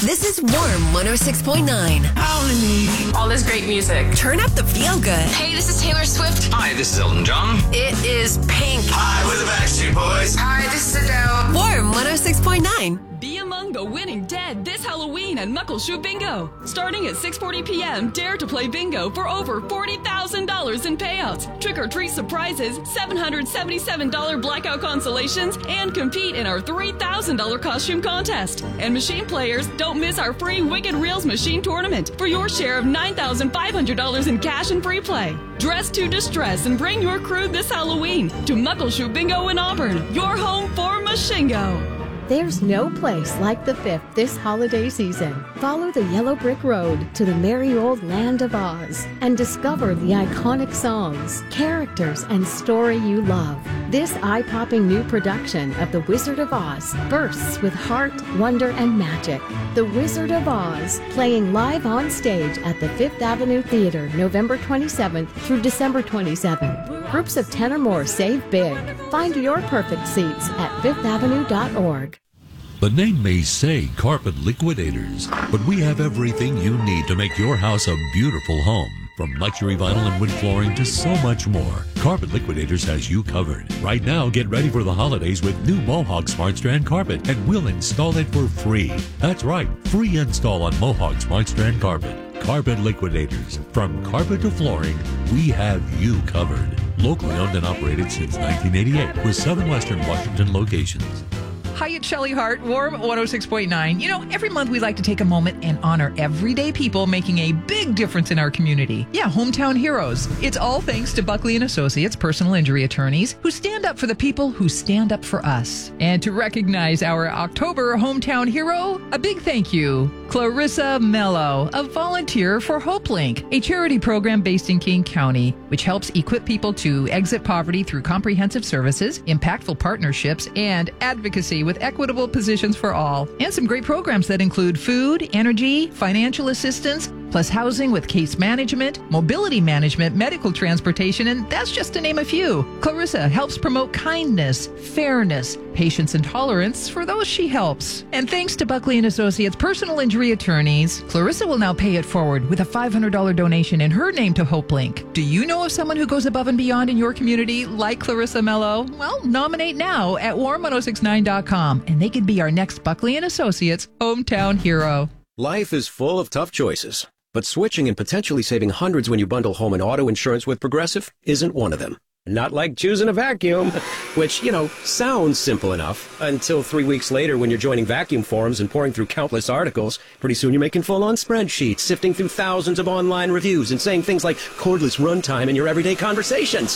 This is Warm 106.9. All this great music. Turn up the feel good. Hey, this is Taylor Swift. Hi, this is Elton John. It is Pink. Hi, we're the Backstreet Boys. Hi, this is Adele. Warm 106.9. Be among the winning dead this Halloween at Muckleshoot Bingo. Starting at 6:40 p.m., dare to play bingo for over $40,000 in payouts, trick-or-treat surprises, $777 blackout consolations, and compete in our $3,000 costume contest. And machine players, don't miss our free Wicked Reels machine tournament for your share of $9,500 in cash and free play. Dress to distress and bring your crew this Halloween to Muckleshoot Bingo in Auburn, your home for Machingo. There's no place like the Fifth this holiday season. Follow the yellow brick road to the merry old land of Oz and discover the iconic songs, characters, and story you love. This eye-popping new production of The Wizard of Oz bursts with heart, wonder, and magic. The Wizard of Oz, playing live on stage at the Fifth Avenue Theater November 27th through December 27th. Groups of 10 or more save big. Find your perfect seats at fifthavenue.org. The name may say Carpet Liquidators, but we have everything you need to make your house a beautiful home. From luxury vinyl and wood flooring to so much more, Carpet Liquidators has you covered. Right now, get ready for the holidays with new Mohawk Smart Strand Carpet, and we'll install it for free. That's right, free install on Mohawk Smart Strand Carpet. Carpet Liquidators. From carpet to flooring, we have you covered. Locally owned and operated since 1988 with 7 Western Washington locations. Hi, it's Shelley Hart, Warm 106.9. You know, every month we like to take a moment and honor everyday people making a big difference in our community. Yeah, hometown heroes. It's all thanks to Buckley & Associates, personal injury attorneys, who stand up for the people who stand up for us. And to recognize our October hometown hero, a big thank you, Clarissa Mello, a volunteer for HopeLink, a charity program based in King County, which helps equip people to exit poverty through comprehensive services, impactful partnerships, and advocacy with equitable positions for all, and some great programs that include food, energy, financial assistance, plus housing with case management, mobility management, medical transportation, and that's just to name a few. Clarissa helps promote kindness, fairness, patience, and tolerance for those she helps. And thanks to Buckley & Associates personal injury attorneys, Clarissa will now pay it forward with a $500 donation in her name to HopeLink. Do you know of someone who goes above and beyond in your community like Clarissa Mello? Well, nominate now at warm1069.com, and they could be our next Buckley & Associates hometown hero. Life is full of tough choices, but switching and potentially saving hundreds when you bundle home and auto insurance with Progressive isn't one of them. Not like choosing a vacuum, which, sounds simple enough until 3 weeks later when you're joining vacuum forums and pouring through countless articles. Pretty soon you're making full-on spreadsheets, sifting through thousands of online reviews and saying things like cordless runtime in your everyday conversations.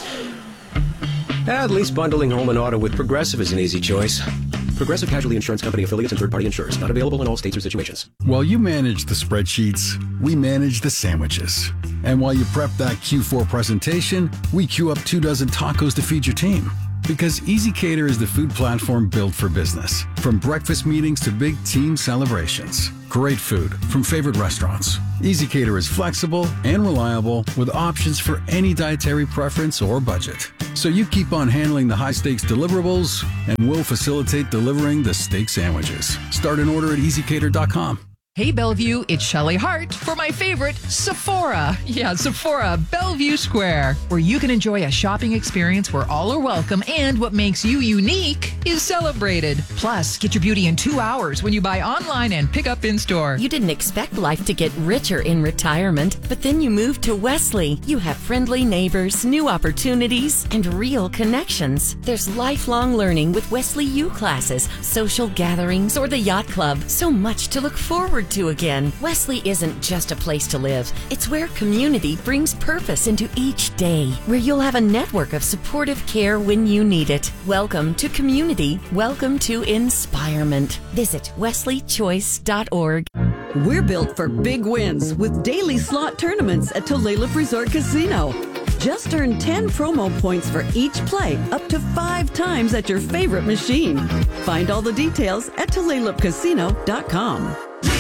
At least bundling home and auto with Progressive is an easy choice. Progressive Casualty Insurance Company affiliates and third-party insurers. Not available in all states or situations. While you manage the spreadsheets, we manage the sandwiches. And while you prep that Q4 presentation, we queue up 24 tacos to feed your team. Because EasyCater is the food platform built for business. From breakfast meetings to big team celebrations. Great food from favorite restaurants. EasyCater is flexible and reliable with options for any dietary preference or budget. So you keep on handling the high-stakes deliverables, and we'll facilitate delivering the steak sandwiches. Start an order at EasyCater.com. Hey Bellevue, it's Shelley Hart for my favorite, Sephora. Yeah, Sephora, Bellevue Square, where you can enjoy a shopping experience where all are welcome and what makes you unique is celebrated. Plus, get your beauty in 2 hours when you buy online and pick up in store. You didn't expect life to get richer in retirement, but then you moved to Wesley. You have friendly neighbors, new opportunities, and real connections. There's lifelong learning with Wesley U classes, social gatherings, or the yacht club. So much to look forward to again. Wesley isn't just a place to live. It's where community brings purpose into each day, where you'll have a network of supportive care when you need it. Welcome to community. Welcome to inspirement. Visit wesleychoice.org. We're built for big wins with daily slot tournaments at Tulalip Resort Casino. Just earn 10 promo points for each play, up to 5 times at your favorite machine. Find all the details at TulalipCasino.com.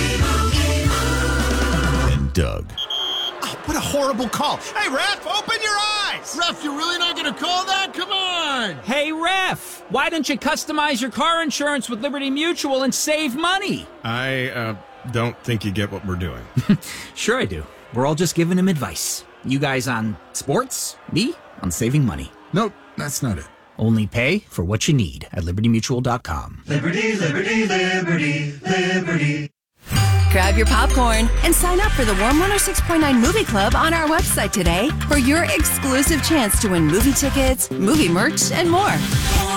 And Doug. Oh, what a horrible call. Hey, Ref, open your eyes! Ref, you're really not going to call that? Come on! Hey, Ref, why don't you customize your car insurance with Liberty Mutual and save money? don't think you get what we're doing. Sure I do. We're all just giving him advice. You guys on sports, me on saving money. Nope, that's not it. Only pay for what you need at libertymutual.com. Liberty, liberty, liberty, liberty. Grab your popcorn and sign up for the Warm 106.9 Movie Club on our website today for your exclusive chance to win movie tickets, movie merch, and more.